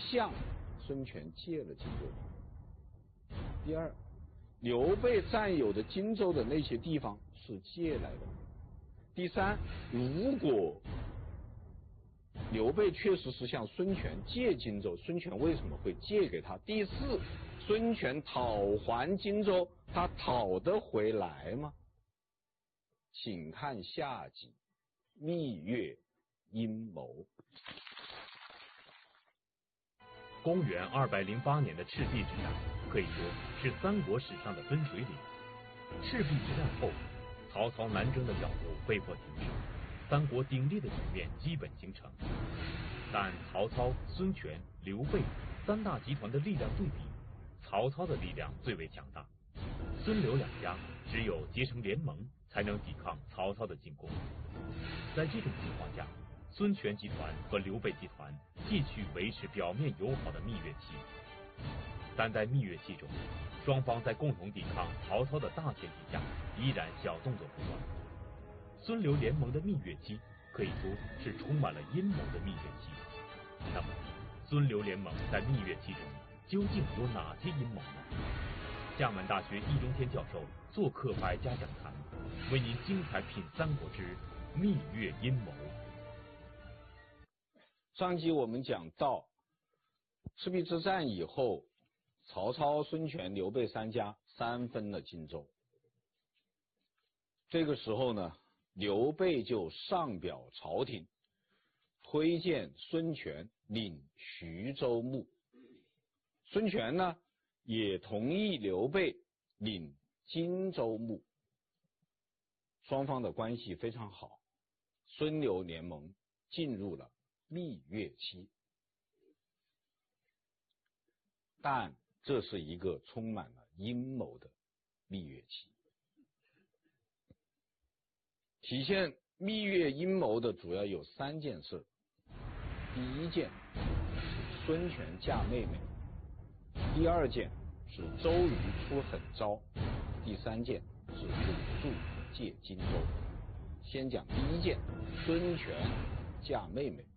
向孙权借了荆州。第二，刘备占有的荆州的那些地方是借来的。第三，如果刘备确实是向孙权借荆州，孙权为什么会借给他？第四，孙权讨还荆州，他讨得回来吗？请看下集蜜月阴谋。 公元208年的赤壁之战可以说是三国史上的分水岭。赤壁之战后，曹操南征的脚步被迫停止，三国鼎立的局面基本形成。但曹操、孙权、刘备三大集团的力量对比，曹操的力量最为强大。孙刘两家只有结成联盟，才能抵抗曹操的进攻。在这种情况下，孙权集团和刘备集团继续维持表面友好的蜜月期，但在蜜月期中，双方在共同抵抗曹操的大前提下，依然小动作不断。孙刘联盟的蜜月期可以说是充满了阴谋的蜜月期。那么，孙刘联盟在蜜月期中究竟有哪些阴谋呢？厦门大学易中天教授做客百家讲坛，为您精彩品三国之蜜月阴谋。 上集我们讲到，赤壁之战以后，曹操、孙权、刘备三家三分了荆州。这个时候呢，刘备就上表朝廷，推荐孙权领徐州牧。孙权呢，也同意刘备领荆州牧。双方的关系非常好，孙刘联盟进入了蜜月期。但这是一个充满了阴谋的蜜月期。体现蜜月阴谋的主要有三件事。第一件是孙权嫁妹妹，第二件是周瑜出狠招，第三件是鲁肃借荆州。先讲第一件，孙权嫁妹妹。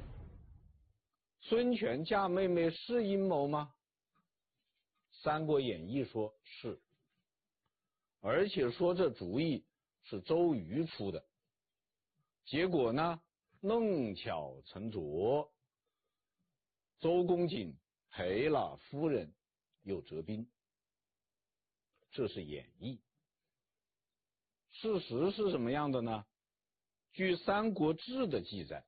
孙权嫁妹妹是阴谋吗？三国演义说是，而且说这主意是周瑜出的。结果呢，弄巧成拙，周公瑾赔了夫人又折兵，这是演义。事实是什么样的呢？据《三国志》的记载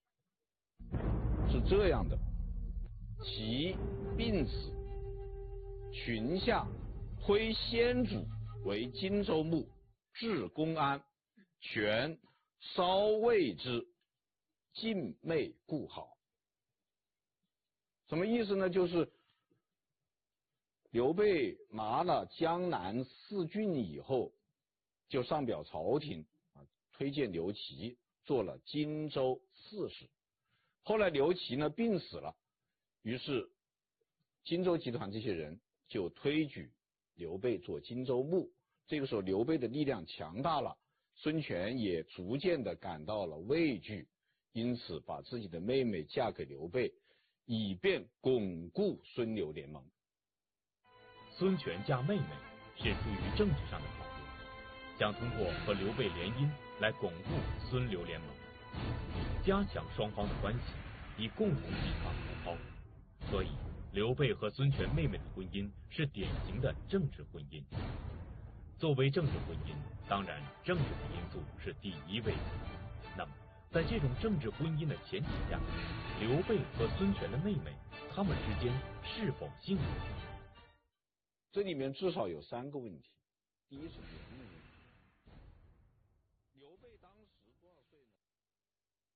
是这样的：其病死，群下推先主为荆州牧，至公安，权稍谓之，尽妹故好。什么意思呢？就是刘备拿了江南4郡以后，就上表朝廷推荐刘琦做了荆州刺史。后来刘琦呢病死了，于是荆州集团这些人就推举刘备做荆州牧。这个时候刘备的力量强大了，孙权也逐渐的感到了畏惧，因此把自己的妹妹嫁给刘备，以便巩固孙刘联盟。 孙权嫁妹妹是出于政治上的考虑，想通过和刘备联姻来巩固孙刘联盟，加强双方的关系，以共同抵抗曹操。所以刘备和孙权妹妹的婚姻是典型的政治婚姻。作为政治婚姻，当然政治的因素是第一位的。那么在这种政治婚姻的前提下，刘备和孙权的妹妹，他们之间是否幸福？ 这里面至少有3个问题。第一是年龄问题。